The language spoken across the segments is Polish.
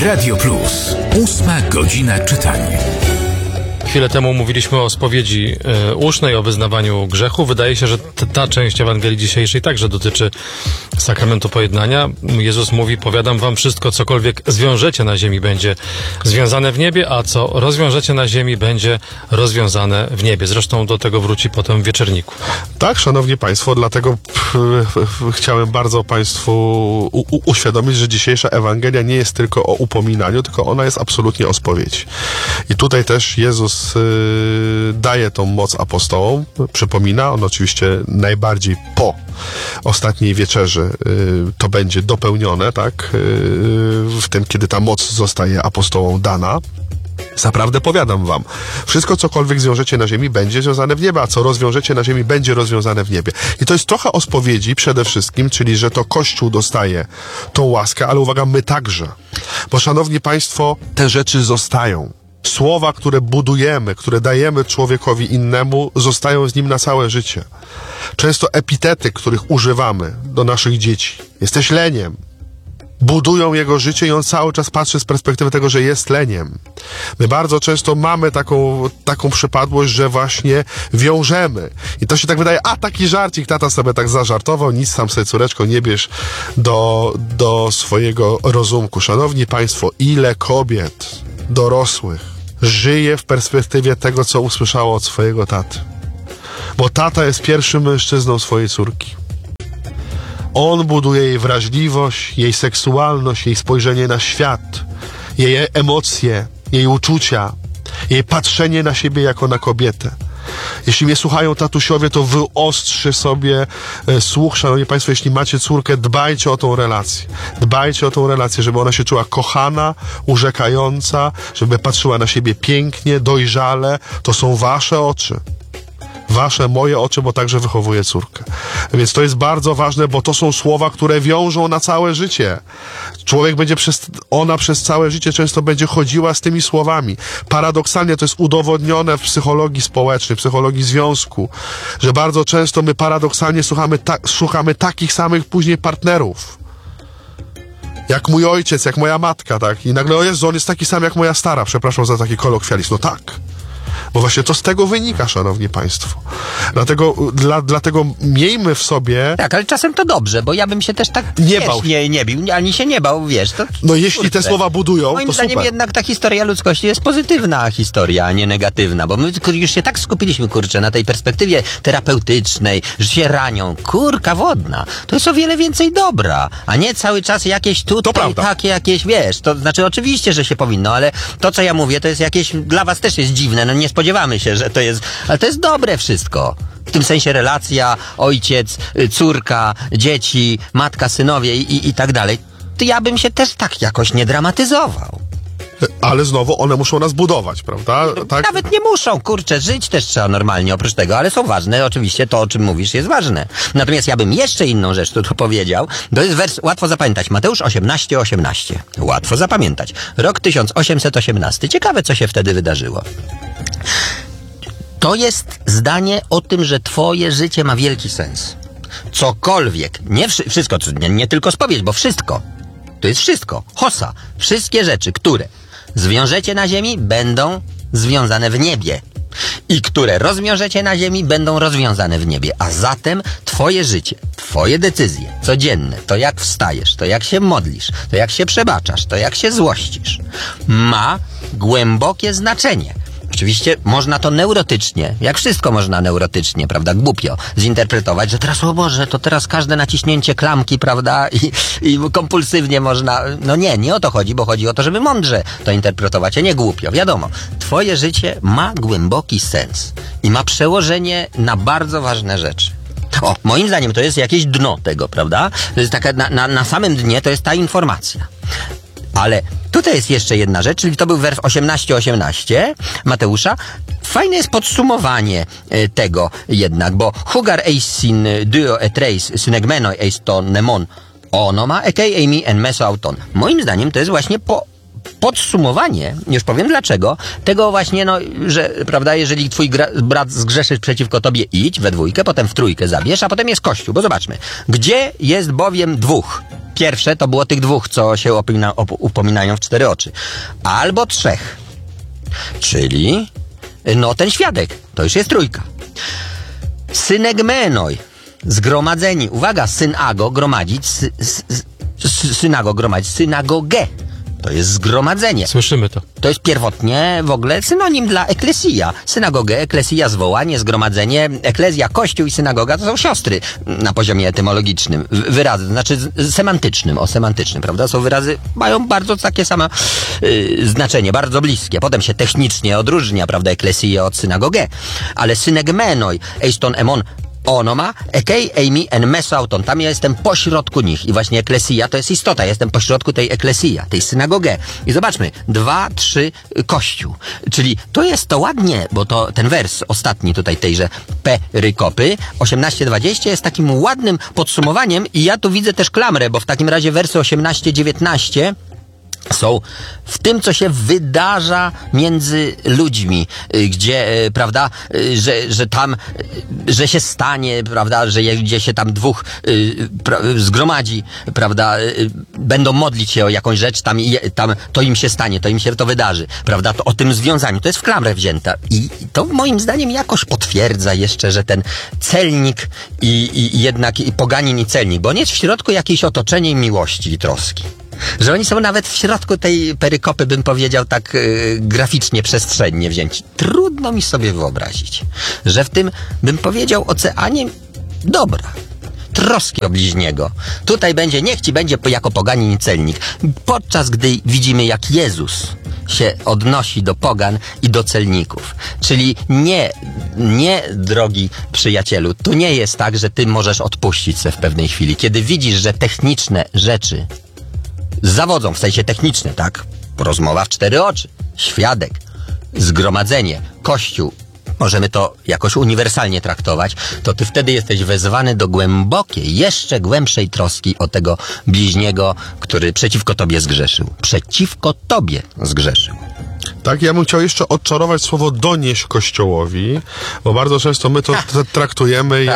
Radio Plus. 8 godzina czytania. Chwilę temu mówiliśmy o spowiedzi usznej, o wyznawaniu grzechu. Wydaje się, że ta część Ewangelii dzisiejszej także dotyczy sakramentu pojednania. Jezus mówi: powiadam wam, wszystko, cokolwiek zwiążecie na ziemi, będzie związane w niebie, a co rozwiążecie na ziemi, będzie rozwiązane w niebie. Zresztą do tego wróci potem w wieczerniku. Tak, szanowni państwo, dlatego chciałem bardzo państwu uświadomić, że dzisiejsza Ewangelia nie jest tylko o upominaniu, tylko ona jest absolutnie o spowiedzi. I tutaj też Jezus daje tą moc apostołom, przypomina, on oczywiście najbardziej po ostatniej wieczerzy to będzie dopełnione, tak, w tym, kiedy ta moc zostaje apostołom dana. Zaprawdę powiadam wam, wszystko cokolwiek zwiążecie na ziemi, będzie związane w niebie, a co rozwiążecie na ziemi, będzie rozwiązane w niebie. I to jest trochę o spowiedzi przede wszystkim, czyli że to Kościół dostaje tą łaskę, ale uwaga, my także. Bo szanowni państwo, te rzeczy zostają. Słowa, które budujemy, które dajemy człowiekowi innemu, zostają z nim na całe życie. Często epitety, których używamy do naszych dzieci. Jesteś leniem. Budują jego życie i on cały czas patrzy z perspektywy tego, że jest leniem. My bardzo często mamy taką przypadłość, że właśnie wiążemy. I to się tak wydaje, taki żarcik, tata sobie tak zażartował, nic tam sobie, córeczko, nie bierz do swojego rozumku. Szanowni państwo, ile kobiet dorosłych żyje w perspektywie tego, co usłyszało od swojego taty. Bo tata jest pierwszym mężczyzną swojej córki. On buduje jej wrażliwość, jej seksualność, jej spojrzenie na świat, jej emocje, jej uczucia, jej patrzenie na siebie jako na kobietę. Jeśli mnie słuchają tatusiowie, to wyostrzy sobie słuch, szanowni państwo, jeśli macie córkę, dbajcie o tą relację. Dbajcie o tą relację, żeby ona się czuła kochana, urzekająca, żeby patrzyła na siebie pięknie, dojrzale. To są wasze oczy. Wasze, moje oczy, bo także wychowuję córkę. Więc to jest bardzo ważne, bo to są słowa, które wiążą na całe życie. Człowiek będzie ona przez całe życie często będzie chodziła z tymi słowami. Paradoksalnie to jest udowodnione w psychologii społecznej, w psychologii związku, że bardzo często my paradoksalnie szukamy takich samych później partnerów. Jak mój ojciec, jak moja matka, tak? I nagle, o Jezu, on jest taki sam jak moja stara. Przepraszam za taki kolokwializm. No tak. Bo właśnie to z tego wynika, szanowni państwo. Dlatego miejmy w sobie... Tak, ale czasem to dobrze, bo ja bym się też tak nie bił, ani się nie bał, wiesz. To, no jeśli te słowa budują, moim to zdaniem super. jednak ta historia ludzkości jest pozytywna historia, a nie negatywna, bo my już się tak skupiliśmy, na tej perspektywie terapeutycznej, że się ranią. Kurka wodna. To jest o wiele więcej dobra, a nie cały czas jakieś tutaj takie jakieś, wiesz, to znaczy oczywiście, że się powinno, ale to, co ja mówię, to jest jakieś, dla was też jest dziwne, no nie spodziewamy się, że to jest, ale to jest dobre wszystko. W tym sensie relacja, ojciec, córka, dzieci, matka, synowie i tak dalej. To ja bym się też tak jakoś nie dramatyzował. Ale znowu one muszą nas budować, prawda? Tak? Nawet nie muszą, żyć też trzeba normalnie oprócz tego, ale są ważne, oczywiście to, o czym mówisz, jest ważne. Natomiast ja bym jeszcze inną rzecz tu powiedział, to jest wers, łatwo zapamiętać, Mateusz 18:18. Łatwo zapamiętać. Rok 1818. Ciekawe, co się wtedy wydarzyło. To jest zdanie o tym, że twoje życie ma wielki sens. Cokolwiek, nie wszystko, nie tylko spowiedź, bo wszystko. To jest wszystko. Hossa. Wszystkie rzeczy, które zwiążecie na ziemi, będą związane w niebie. I które rozwiążecie na ziemi, będą rozwiązane w niebie. A zatem twoje życie, twoje decyzje codzienne, to jak wstajesz, to jak się modlisz, to jak się przebaczasz, to jak się złościsz, ma głębokie znaczenie. Oczywiście można to neurotycznie, jak wszystko można neurotycznie, prawda, głupio zinterpretować, że teraz, o Boże, to teraz każde naciśnięcie klamki, prawda, i kompulsywnie można, no nie o to chodzi, bo chodzi o to, żeby mądrze to interpretować, a nie głupio. Wiadomo, twoje życie ma głęboki sens i ma przełożenie na bardzo ważne rzeczy. O, moim zdaniem to jest jakieś dno tego, prawda, to jest taka, na samym dnie to jest ta informacja. Ale tutaj jest jeszcze jedna rzecz, czyli to był wers 18:18 Mateusza. Fajne jest podsumowanie tego jednak, bo Hugar eissin dio etreis synegmeno eiston nemon onoma ekei eimi en meso auton. Moim zdaniem to jest właśnie podsumowanie, już powiem dlaczego, tego właśnie, no, że, prawda, jeżeli twój brat zgrzeszy przeciwko tobie, idź we dwójkę, potem w trójkę zabierz, a potem jest Kościół, bo zobaczmy, gdzie jest bowiem dwóch? pierwsze to było tych dwóch, co się upominają w 4 oczy. Albo 3. Czyli, no ten świadek, to już jest 3. Synegmenoi, zgromadzeni. Uwaga, synago, gromadzić, synagogę. To jest zgromadzenie. Słyszymy to. To jest pierwotnie w ogóle synonim dla eklesia. Synagogę, eklesia, zwołanie, zgromadzenie, eklezja, kościół i synagoga to są siostry na poziomie etymologicznym. Wyrazy, to znaczy semantycznym, prawda? Są wyrazy, mają bardzo takie same znaczenie, bardzo bliskie. Potem się technicznie odróżnia, prawda, eklesię od synagogę. Ale synegmenoi, eiston emon, onoma, ekei, eimi, en mesauton. Tam ja jestem pośrodku nich. I właśnie eklesia to jest istota. Ja jestem pośrodku tej eklesia, tej synagogę. I zobaczmy, 2, 3, kościół. Czyli to jest to ładnie, bo to ten wers ostatni tutaj tejże perykopy, 18-20 jest takim ładnym podsumowaniem i ja tu widzę też klamrę, bo w takim razie wersy 18-19 są w tym, co się wydarza między ludźmi, gdzie, prawda, że tam, że się stanie, prawda, że gdzie się tam 2 zgromadzi, prawda, będą modlić się o jakąś rzecz, tam to im się stanie, to im się to wydarzy, prawda, to o tym związaniu, to jest w klamrę wzięta i to moim zdaniem jakoś potwierdza jeszcze, że ten celnik i jednak i poganin i celnik, bo on jest w środku jakieś otoczenie miłości i troski. Że oni są nawet w środku tej perykopy, bym powiedział tak graficznie, przestrzennie wzięci. Trudno mi sobie wyobrazić, że w tym, bym powiedział, oceanie dobra, troski o bliźniego. Tutaj będzie, niech ci będzie jako poganin i celnik. Podczas gdy widzimy, jak Jezus się odnosi do pogan i do celników. Czyli nie, drogi przyjacielu, tu nie jest tak, że ty możesz odpuścić se w pewnej chwili. Kiedy widzisz, że techniczne rzeczy zawodzą, w sensie techniczne, tak? Rozmowa w 4 oczy, świadek, zgromadzenie, kościół, możemy to jakoś uniwersalnie traktować, to ty wtedy jesteś wezwany do głębokiej, jeszcze głębszej troski o tego bliźniego, który przeciwko tobie zgrzeszył. Przeciwko tobie zgrzeszył. Tak, ja bym chciał jeszcze odczarować słowo donieść Kościołowi, bo bardzo często my to traktujemy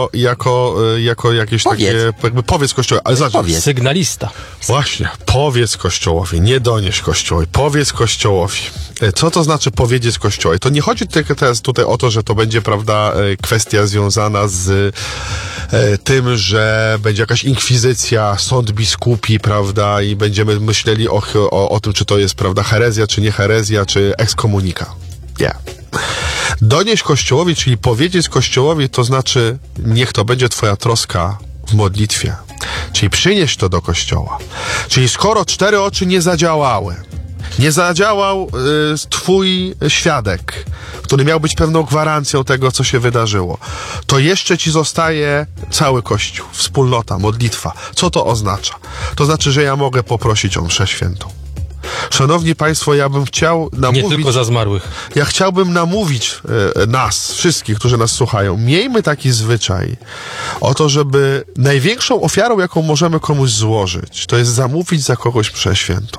jako jakieś takie, jakby powiedz Kościołowi. Ale powiedz. Sygnalista. Właśnie, powiedz Kościołowi, nie donieść Kościołowi, powiedz Kościołowi. Co to znaczy powiedzieć Kościołowi? To nie chodzi tylko teraz tutaj o to, że to będzie, prawda, kwestia związana z tym, że będzie jakaś inkwizycja, sąd biskupi, prawda, i będziemy myśleli o tym, czy to jest, prawda, herezja, czy nie herezja, czy ekskomunika. Nie. Donieść Kościołowi, czyli powiedzieć Kościołowi, to znaczy niech to będzie twoja troska w modlitwie. Czyli przynieść to do Kościoła. Czyli skoro 4 oczy nie zadziałały, nie zadziałał twój świadek, który miał być pewną gwarancją tego, co się wydarzyło, to jeszcze ci zostaje cały Kościół, wspólnota, modlitwa. Co to oznacza? To znaczy, że ja mogę poprosić o mszę świętą. Szanowni Państwo, ja bym chciał namówić... Nie tylko za zmarłych. Ja chciałbym namówić nas, wszystkich, którzy nas słuchają, miejmy taki zwyczaj o to, żeby największą ofiarą, jaką możemy komuś złożyć, to jest zamówić za kogoś mszę świętą.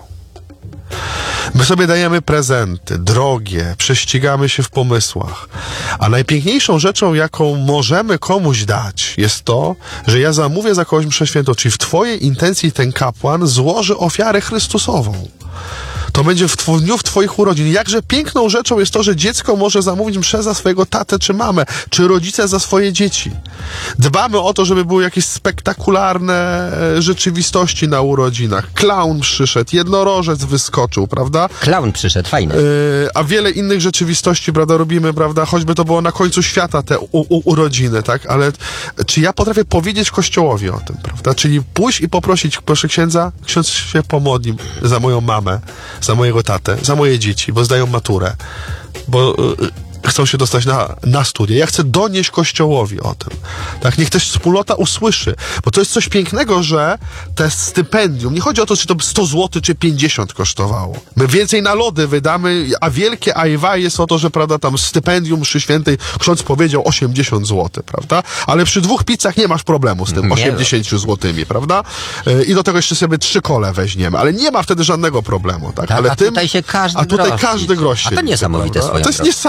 My sobie dajemy prezenty, drogie, prześcigamy się w pomysłach. A najpiękniejszą rzeczą, jaką możemy komuś dać, jest to, że ja zamówię za kogoś mszę świętą, czyli w twojej intencji ten kapłan złoży ofiarę Chrystusową. To będzie w dniu twoich urodzin. Jakże piękną rzeczą jest to, że dziecko może zamówić mszę za swojego tatę czy mamę, czy rodzice za swoje dzieci. Dbamy o to, żeby były jakieś spektakularne rzeczywistości na urodzinach. Klaun przyszedł, jednorożec wyskoczył, prawda? Klaun przyszedł, fajne. A wiele innych rzeczywistości, prawda, robimy, prawda? Choćby to było na końcu świata te urodziny, tak? Ale czy ja potrafię powiedzieć Kościołowi o tym, prawda? Czyli pójść i poprosić, proszę księdza, ksiądz się pomodli za moją mamę, za mojego tatę, za moje dzieci, bo zdają maturę, bo chcą się dostać na studia. Ja chcę donieść Kościołowi o tym. Tak, niech też wspólnota usłyszy. Bo to jest coś pięknego, że te stypendium, nie chodzi o to, czy to 100 zł, czy 50 kosztowało. My więcej na lody wydamy, a wielkie ajwa jest o to, że, prawda, tam stypendium mszy świętej, ksiądz powiedział 80 zł, prawda? Ale przy 2 pizzach nie masz problemu z tym 80 złotami, prawda? I do tego jeszcze sobie 3 kole weźmiemy, ale nie ma wtedy żadnego problemu, tak? Tak, ale a tutaj się każdy każdy grosz się A to niesamowite liczy, swoją to jest drogą. niesamowite.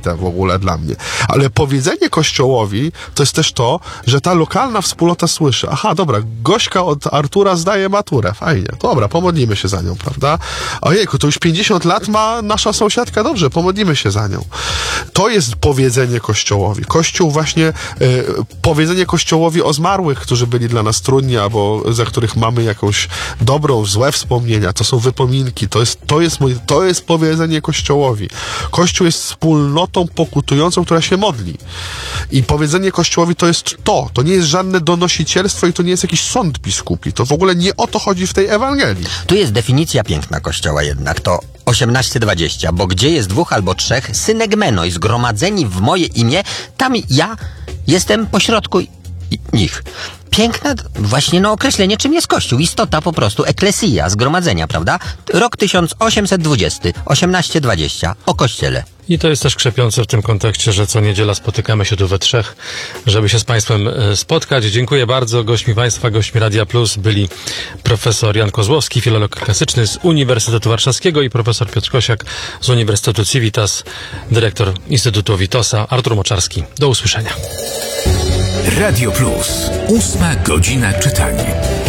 niesamowite w ogóle dla mnie. Ale powiedzenie Kościołowi to jest też to, że ta lokalna wspólnota słyszy, aha, dobra, Gośka od Artura zdaje maturę, fajnie, dobra, pomodlimy się za nią, prawda? Ojejku, to już 50 lat ma nasza sąsiadka, dobrze, pomodlimy się za nią. To jest powiedzenie Kościołowi. Kościół właśnie, powiedzenie Kościołowi o zmarłych, którzy byli dla nas trudni, albo za których mamy jakąś dobrą, złe wspomnienia, to są wypominki, to jest powiedzenie Kościołowi. Kościół jest wspólnotą pokutującą, która się modli. I powiedzenie Kościołowi to jest to nie jest żadne donosicielstwo i to nie jest jakiś sąd biskupi. To w ogóle nie o to chodzi w tej Ewangelii. Tu jest definicja piękna Kościoła jednak, to 18:20, bo gdzie jest 2 albo 3 synegmenoi zgromadzeni w moje imię, tam ja jestem pośrodku nich. Piękne właśnie określenie, czym jest Kościół. Istota po prostu, eklesja, zgromadzenia, prawda? Rok 1820, 18:20, o Kościele. I to jest też krzepiące w tym kontekście, że co niedziela spotykamy się tu we trzech, żeby się z Państwem spotkać. Dziękuję bardzo. Gośćmi Państwa, gośćmi Radia Plus byli profesor Jan Kozłowski, filolog klasyczny z Uniwersytetu Warszawskiego i profesor Piotr Kosiak z Uniwersytetu Civitas, dyrektor Instytutu Witosa, Artur Moczarski. Do usłyszenia. Radio Plus. 8 godzina czytania.